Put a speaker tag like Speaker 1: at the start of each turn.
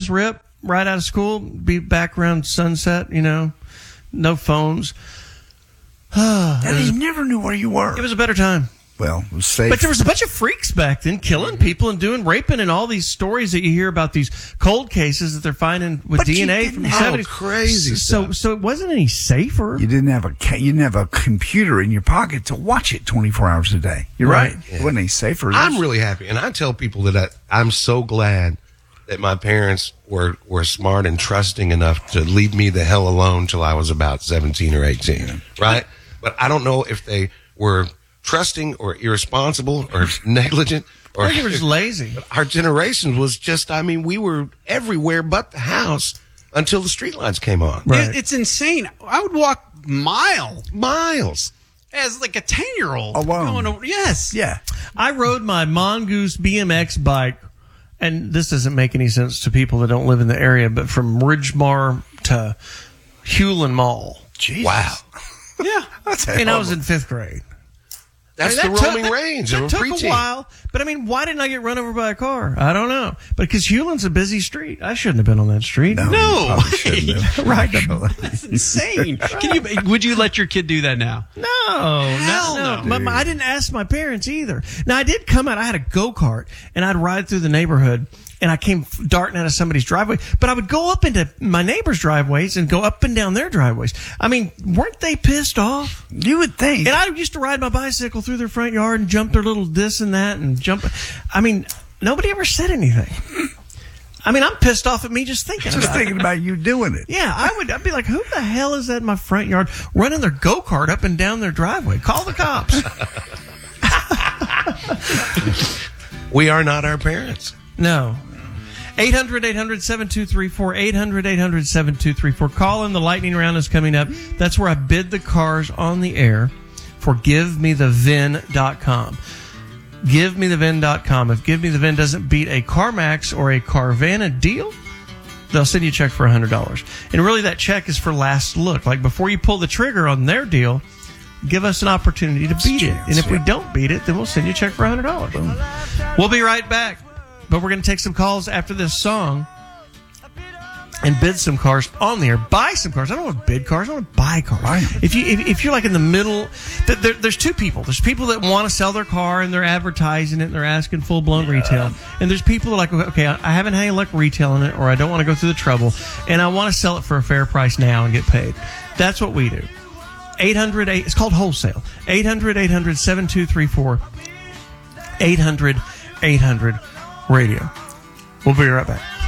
Speaker 1: just rip right out of school, be back around sunset, no phones.
Speaker 2: And they never knew where you were.
Speaker 1: It was a better time.
Speaker 2: Well, it was safe.
Speaker 1: But there was a bunch of freaks back then killing people and doing raping and all these stories that you hear about these cold cases that they're finding with DNA from the 70s.
Speaker 3: Crazy
Speaker 1: so it wasn't any safer.
Speaker 2: You didn't have a computer in your pocket to watch it 24 hours a day. You're right.
Speaker 1: Yeah.
Speaker 2: It wasn't any safer.
Speaker 3: I'm really happy, and I tell people that I'm so glad that my parents were smart and trusting enough to leave me the hell alone till I was about 17 or 18, right? But I don't know if they were trusting or irresponsible or negligent. Or
Speaker 1: I think they were just lazy.
Speaker 3: Our generation was just, we were everywhere but the house until the streetlights came on.
Speaker 1: Right.
Speaker 4: It's insane. I would walk miles as like a 10-year-old.
Speaker 2: Alone.
Speaker 4: Yes.
Speaker 2: Yeah.
Speaker 1: I rode my Mongoose BMX bike, and this doesn't make any sense to people that don't live in the area, but from Ridgemar to Hewlin Mall.
Speaker 2: Jesus.
Speaker 3: Wow.
Speaker 4: Yeah.
Speaker 1: And I was in 5th grade.
Speaker 3: That's the roaming range of a
Speaker 1: took
Speaker 3: preteen.
Speaker 1: a while, but why didn't I get run over by a car? I don't know. But because Hewlin's a busy street, I shouldn't have been on that street.
Speaker 2: No.
Speaker 4: No.
Speaker 2: Probably shouldn't have.
Speaker 1: Right.
Speaker 4: That's insane. Would you let your kid do that now?
Speaker 1: No.
Speaker 4: no.
Speaker 1: I didn't ask my parents either. Now, I did come out. I had a go-kart, and I'd ride through the neighborhood, and I came darting out of somebody's driveway. But I would go up into my neighbors' driveways and go up and down their driveways. Weren't they pissed off?
Speaker 2: You would think.
Speaker 1: And I used to ride my bicycle through their front yard and jump their little this and that and jump. Nobody ever said anything. I'm pissed off at me just thinking
Speaker 2: about you doing it.
Speaker 1: Yeah, I'd be like, who the hell is that in my front yard running their go-kart up and down their driveway? Call the cops.
Speaker 3: We are not our parents.
Speaker 1: No. 800-800-7234, 800-800-7234. Call in. The lightning round is coming up. That's where I bid the cars on the air for GiveMeTheVin.com. GiveMeTheVin.com. If Give Me the VIN doesn't beat a CarMax or a Carvana deal, they'll send you a check for $100. And really that check is for last look. Like before you pull the trigger on their deal, give us an opportunity to beat it. And if we don't beat it, then we'll send you a check for $100. Boom. We'll be right back. But we're going to take some calls after this song and bid some cars on the air. Buy some cars. I don't want to bid cars. I want to buy cars.
Speaker 2: Buy them.
Speaker 1: If you're like in the middle, there's two people. There's people that want to sell their car and they're advertising it and they're asking full-blown retail. And there's people that are like, okay, I haven't had any luck retailing it, or I don't want to go through the trouble, and I want to sell it for a fair price now and get paid. That's what we do. 800, it's called wholesale. 800-800-7234. 800-800-RADIO. We'll be right back.